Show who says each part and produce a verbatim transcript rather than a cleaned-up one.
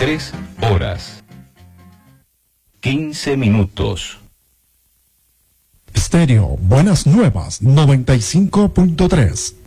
Speaker 1: veintitrés horas, quince minutos.
Speaker 2: Estéreo Buenas Nuevas noventa y cinco punto tres.